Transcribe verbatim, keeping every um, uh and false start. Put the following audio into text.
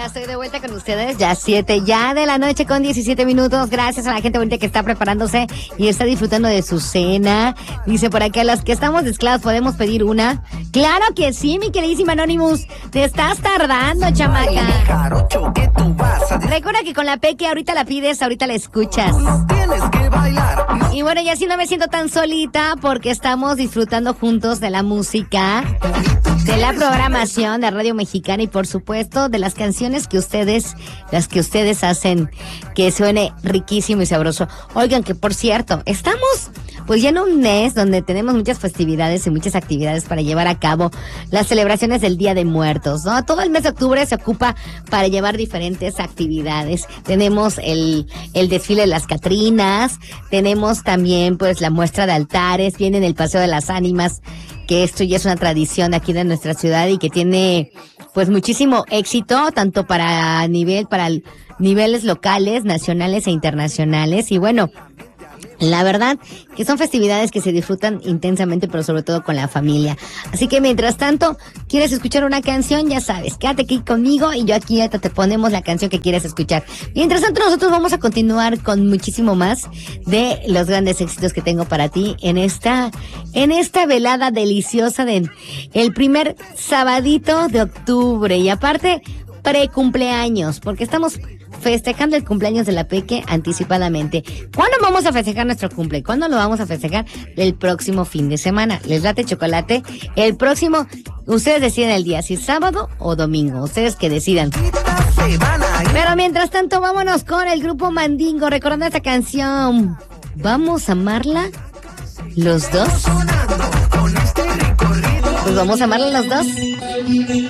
Ya estoy de vuelta con ustedes, ya siete ya de la noche con diecisiete minutos. Gracias a la gente bonita que está preparándose y está disfrutando de su cena. Dice por aquí, a las que estamos mezclados, ¿podemos pedir una? Claro que sí, mi queridísima Anonymous. Te estás tardando, chamaca. Recuerda que con la Peque ahorita la pides, ahorita la escuchas. Y bueno, ya así no me siento tan solita porque estamos disfrutando juntos de la música, de la programación de Radio Mexicana y por supuesto de las canciones que ustedes, las que ustedes hacen que suene riquísimo y sabroso. Oigan, que por cierto, estamos pues ya en un mes donde tenemos muchas festividades y muchas actividades para llevar a cabo las celebraciones del Día de Muertos, ¿no? Todo el mes de octubre se ocupa para llevar diferentes actividades. Tenemos el, el desfile de las Catrinas, tenemos también pues la muestra de altares, viene el Paseo de las Ánimas, que esto ya es una tradición aquí de nuestra ciudad y que tiene pues muchísimo éxito, tanto para nivel, para niveles locales, nacionales e internacionales. Y bueno, la verdad que son festividades que se disfrutan intensamente, pero sobre todo con la familia. Así que mientras tanto, ¿quieres escuchar una canción? Ya sabes, quédate aquí conmigo y yo aquí ya te ponemos la canción que quieres escuchar. Mientras tanto, nosotros vamos a continuar con muchísimo más de los grandes éxitos que tengo para ti en esta, en esta velada deliciosa de el primer sabadito de octubre. Y aparte, pre-cumpleaños, porque estamos festejando el cumpleaños de la Peque anticipadamente. ¿Cuándo vamos a festejar nuestro cumple? ¿Cuándo lo vamos a festejar? El próximo fin de semana. ¿Les late chocolate? El próximo, ustedes deciden el día, si es sábado o domingo. Ustedes que decidan. Pero mientras tanto, vámonos con el grupo Mandingo, recordando esta canción. ¿Vamos a amarla los dos? Pues vamos a amarla los dos.